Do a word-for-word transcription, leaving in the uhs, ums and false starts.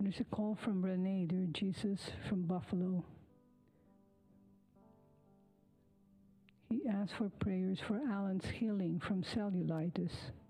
There's a call from Renee, dear Jesus, from Buffalo. He asked for prayers for Alan's healing from cellulitis.